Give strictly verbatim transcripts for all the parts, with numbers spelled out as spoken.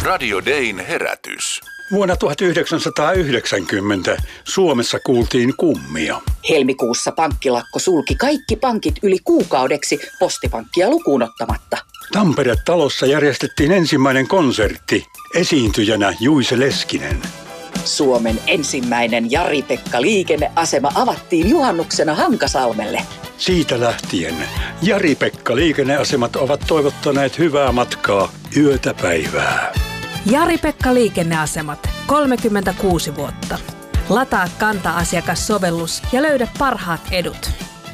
Radio Dayn herätys. Vuonna tuhatyhdeksänsataayhdeksänkymmentä Suomessa kuultiin kummia. Helmikuussa pankkilakko sulki kaikki pankit yli kuukaudeksi postipankkia lukuun ottamatta. Tampere-talossa järjestettiin ensimmäinen konsertti. Esiintyjänä Juise Leskinen. Suomen ensimmäinen Jari-Pekka liikenneasema avattiin juhannuksena Hankasalmelle. Siitä lähtien Jari-Pekka liikenneasemat ovat toivottaneet hyvää matkaa yötä päivää. Jari-Pekka liikenneasemat, kolmekymmentäkuusi vuotta. Lataa Kanta-asiakassovellus ja löydä parhaat edut.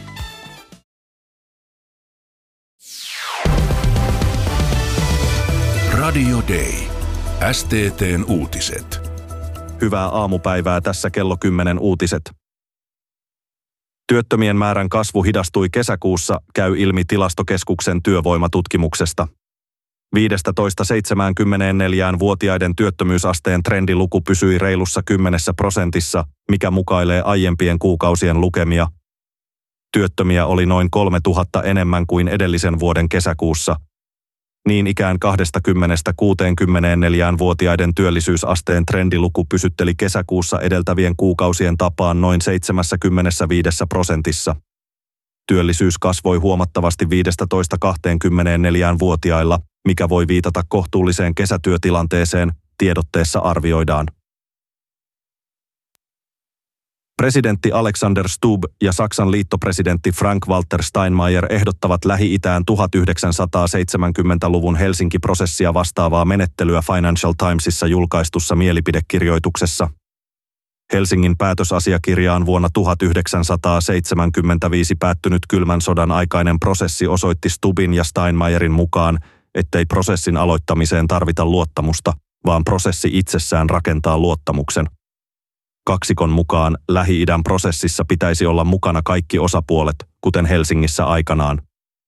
Radio Day. S T T:n uutiset. Hyvää aamupäivää, tässä kello kymmenen uutiset. Työttömien määrän kasvu hidastui kesäkuussa, käy ilmi Tilastokeskuksen työvoimatutkimuksesta. viisitoista seitsemänkymmentäneljä-vuotiaiden työttömyysasteen trendiluku pysyi reilussa kymmenessä prosentissa, mikä mukailee aiempien kuukausien lukemia. Työttömiä oli noin kolmetuhatta enemmän kuin edellisen vuoden kesäkuussa. Niin ikään kaksikymmentä-kuusikymmentäneljä-vuotiaiden työllisyysasteen trendiluku pysytteli kesäkuussa edeltävien kuukausien tapaan noin seitsemänkymmentäviisi prosentissa. Työllisyys kasvoi huomattavasti viisitoista kaksikymmentäneljä-vuotiailla, mikä voi viitata kohtuulliseen kesätyötilanteeseen, tiedotteessa arvioidaan. Presidentti Alexander Stubb ja Saksan liittopresidentti Frank-Walter Steinmeier ehdottavat Lähi-itään tuhatyhdeksänsataaseitsemänkymmentäluvun Helsinki-prosessia vastaavaa menettelyä Financial Timesissa julkaistussa mielipidekirjoituksessa. Helsingin päätösasiakirjaan vuonna tuhatyhdeksänsataaseitsemänkymmentäviisi päättynyt kylmän sodan aikainen prosessi osoitti Stubbin ja Steinmeierin mukaan, ettei prosessin aloittamiseen tarvita luottamusta, vaan prosessi itsessään rakentaa luottamuksen. Kaksikon mukaan Lähi-idän prosessissa pitäisi olla mukana kaikki osapuolet, kuten Helsingissä aikanaan.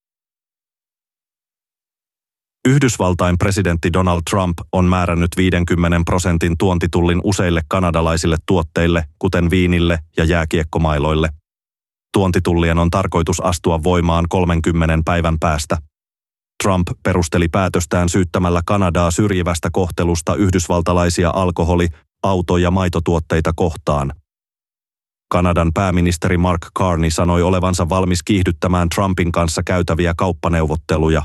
Yhdysvaltain presidentti Donald Trump on määrännyt viidenkymmenen prosentin tuontitullin useille kanadalaisille tuotteille, kuten viinille ja jääkiekkomailoille. Tuontitullien on tarkoitus astua voimaan kolmenkymmenen päivän päästä. Trump perusteli päätöstään syyttämällä Kanadaa syrjivästä kohtelusta yhdysvaltalaisia alkoholi-, auto- ja maitotuotteita kohtaan. Kanadan pääministeri Mark Carney sanoi olevansa valmis kiihdyttämään Trumpin kanssa käytäviä kauppaneuvotteluja.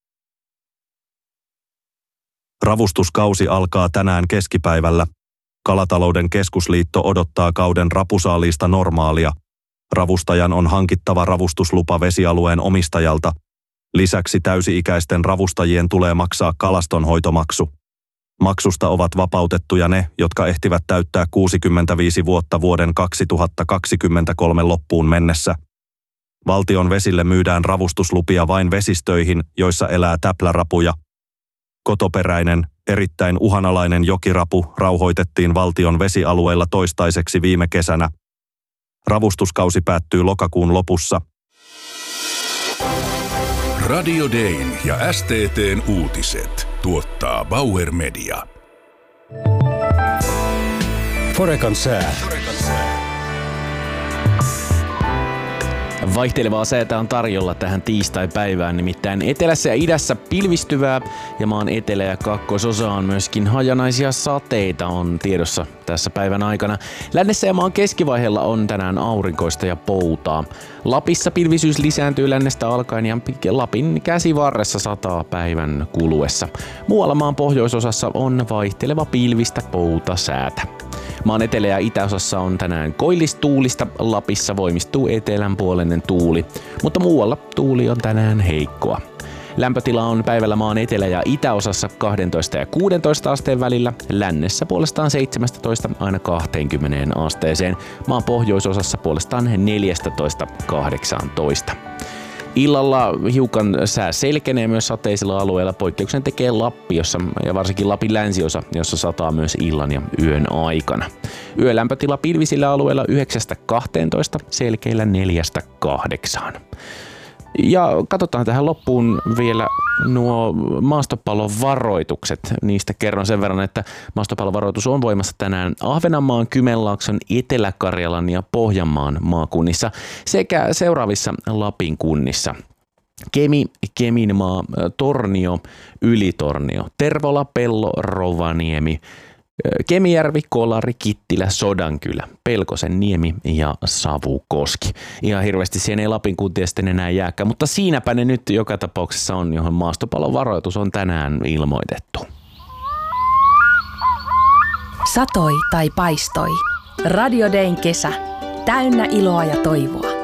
Ravustuskausi alkaa tänään keskipäivällä. Kalatalouden keskusliitto odottaa kauden rapusaaliista normaalia. Ravustajan on hankittava ravustuslupa vesialueen omistajalta. Lisäksi täysi-ikäisten ravustajien tulee maksaa kalastonhoitomaksu. Maksusta ovat vapautettuja ne, jotka ehtivät täyttää kuusikymmentäviisi vuotta vuoden kaksituhattakaksikymmentäkolme loppuun mennessä. Valtion vesille myydään ravustuslupia vain vesistöihin, joissa elää täplärapuja. Kotoperäinen, erittäin uhanalainen jokirapu rauhoitettiin valtion vesialueilla toistaiseksi viime kesänä. Ravustuskausi päättyy lokakuun lopussa. Radio Dayn ja S T T:n uutiset tuottaa Bauer Media. Forecan sää. Vaihtelevaa säätä on tarjolla tähän tiistai-päivään, nimittäin etelässä ja idässä pilvistyvää ja maan etelä- ja kakkososaan myöskin hajanaisia sateita on tiedossa tässä päivän aikana. Lännessä ja maan keskivaiheella on tänään aurinkoista ja poutaa. Lapissa pilvisyys lisääntyy lännestä alkaen ja Lapin käsivarressa sataa päivän kuluessa. Muualla maan pohjoisosassa on vaihteleva pilvistä pouta säätä. Maan etelä- ja itäosassa on tänään koillistuulista, Lapissa voimistuu etelänpuoleinen tuuli, mutta muualla tuuli on tänään heikkoa. Lämpötila on päivällä maan etelä- ja itäosassa kaksitoista ja kuusitoista asteen välillä, lännessä puolestaan seitsemästätoista aina kahteenkymmeneen asteeseen, maan pohjoisosassa puolestaan neljästätoista kahdeksaantoista. Illalla hiukan sää selkenee myös sateisilla alueilla. Poikkeuksen tekee Lappi, jossa, ja varsinkin Lapin länsiosa, jossa sataa myös illan ja yön aikana. Yölämpötila pilvisillä alueilla yhdeksästä kahteentoista, selkeillä neljästä kahdeksaan. Ja katsotaan tähän loppuun vielä nuo maastopallovaroitukset. Niistä kerron sen verran, että maastopallovaroitus on voimassa tänään Ahvenanmaan, Kymenlaakson, Etelä-Karjalan ja Pohjanmaan maakunnissa sekä seuraavissa Lapin kunnissa. Kemi, Keminmaa, Tornio, Ylitornio, Tervola, Pello, Rovaniemi, Kemijärvi, Kolari, Kittilä, Sodankylä, Pelkosen niemi ja Savukoski. Ihan hirveästi siihen ei Lapin kuntia sitten enää jääkään, mutta siinäpä ne nyt joka tapauksessa on, johon maastopallon varoitus on tänään ilmoitettu. Satoi tai paistoi. Radio Dayn kesä. Täynnä iloa ja toivoa.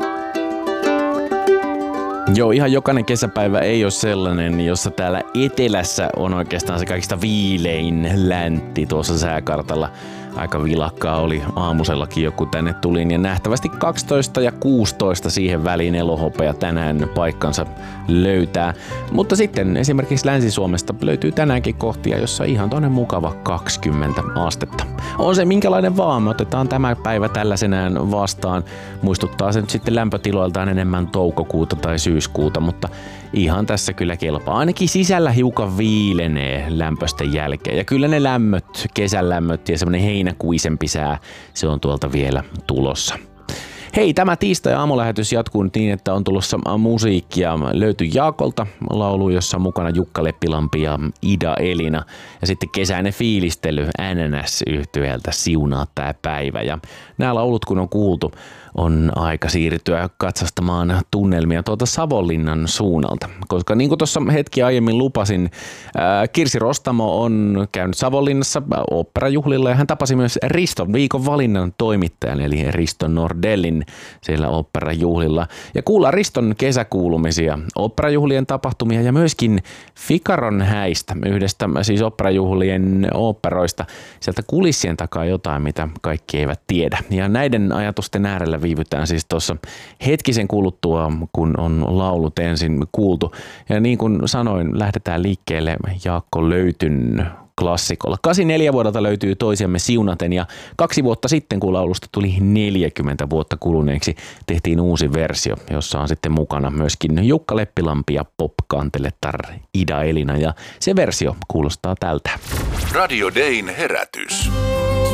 Joo, ihan jokainen kesäpäivä ei ole sellainen, jossa täällä etelässä on oikeastaan se kaikista viilein läntti tuossa sääkartalla. Aika vilakkaa oli aamusellakin joku tänne tulin ja nähtävästi kaksitoista ja kuusitoista siihen väliin elohopea tänään paikkansa löytää. Mutta sitten esimerkiksi Länsi-Suomesta löytyy tänäänkin kohtia, jossa ihan toinen mukava kaksikymmentä astetta. On se minkälainen vaan, me otetaan tämä päivä tällaisenään vastaan. Muistuttaa se nyt sitten lämpötiloiltaan enemmän toukokuuta tai syyskuuta, mutta ihan tässä kyllä kelpaa. Ainakin sisällä hiukan viilenee lämpösten jälkeen. Ja kyllä ne lämmöt, kesän lämmöt ja semmoinen heinäkuisempi sää, se on tuolta vielä tulossa. Hei, tämä tiistai-aamulähetys jatkuu nyt niin, että on tulossa musiikkia. Löytyy Jaakolta laulu, jossa on mukana Jukka Leppilampi ja Ida Elina. Ja sitten kesäinen fiilistely N N S-yhtyeeltä Siunaa tää päivä. Ja nämä laulut kun on kuultu, on aika siirtyä katsastamaan tunnelmia tuolta Savonlinnan suunnalta. Koska niin kuin tuossa hetki aiemmin lupasin, ää, Kirsi Rostamo on käynyt Savonlinnassa oopperajuhlilla ja hän tapasi myös Riston viikon valinnan toimittajan eli Risto Nordellin siellä oopperajuhlilla. Ja kuullaan Riston kesäkuulumisia, oopperajuhlien tapahtumia ja myöskin Ficaron häistä, yhdestä siis oopperajuhlien oopperoista. Sieltä kulissien takaa jotain, mitä kaikki eivät tiedä. Ja näiden ajatusten äärellä viivytään siis tuossa hetkisen kuluttua, kun on laulut ensin kuultu. Ja niin kuin sanoin, lähdetään liikkeelle Jaakko Löytyn klassikolla. kahdeksankymmentäneljä vuodelta löytyy Toisiamme siunaten ja kaksi vuotta sitten, kun laulusta tuli neljäkymmentä vuotta kuluneeksi, tehtiin uusi versio, jossa on sitten mukana myöskin Jukka Leppilampi ja pop-kantelettar Ida Elina ja se versio kuulostaa tältä. Radio Dayn herätys.